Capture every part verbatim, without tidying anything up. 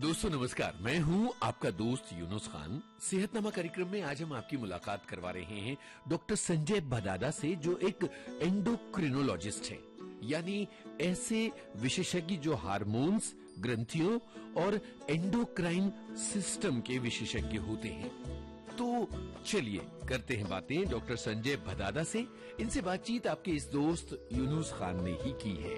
दोस्तों नमस्कार, मैं हूं आपका दोस्त यूनुस खान। सेहतनामा कार्यक्रम में आज हम आपकी मुलाकात करवा रहे हैं डॉक्टर संजय भदादा से, जो एक एंडोक्रिनोलॉजिस्ट हैं, यानी ऐसे विशेषज्ञ जो हार्मोन्स, ग्रंथियों और एंडोक्राइन सिस्टम के विशेषज्ञ होते हैं। तो चलिए करते हैं बातें डॉक्टर संजय भदादा से। इनसे बातचीत आपके इस दोस्त यूनुस खान ने ही की है।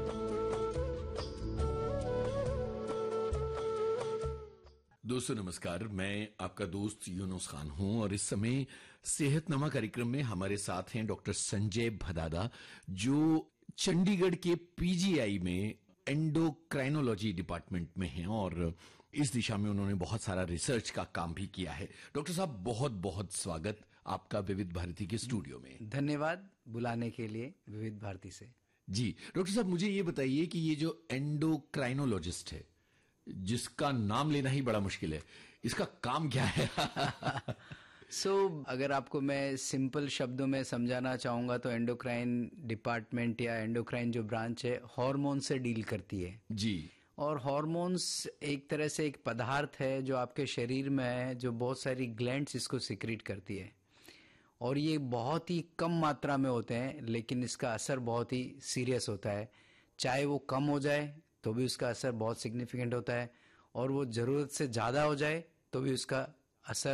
दोस्तों नमस्कार, मैं आपका दोस्त यूनुस खान हूं और इस समय सेहतनामा कार्यक्रम में हमारे साथ हैं डॉक्टर संजय भदादा, जो चंडीगढ़ के पीजीआई में एंडोक्राइनोलॉजी डिपार्टमेंट में हैं और इस दिशा में उन्होंने बहुत सारा रिसर्च का काम भी किया है। डॉक्टर साहब, बहुत बहुत स्वागत आपका विविध भारती के स्टूडियो में। धन्यवाद बुलाने के लिए विविध भारती से। जी डॉक्टर साहब, मुझे ये बताइए कि ये जो एंडोक्राइनोलॉजिस्ट है, जिसका नाम लेना ही बड़ा मुश्किल है, इसका काम क्या है? सो so, अगर आपको मैं सिंपल शब्दों में समझाना चाहूंगा तो एंडोक्राइन डिपार्टमेंट या एंडोक्राइन जो ब्रांच है हार्मोन से डील करती है जी। और हार्मोन्स एक तरह से एक पदार्थ है जो आपके शरीर में है, जो बहुत सारी ग्लैंड्स इसको सिक्रीट करती है और ये बहुत ही कम मात्रा में होते हैं, लेकिन इसका असर बहुत ही सीरियस होता है। चाहे वो कम हो जाए तो भी उसका असर बहुत सिग्निफिकेंट होता है और वो जरूरत से ज्यादा हो जाए तो भी उसका असर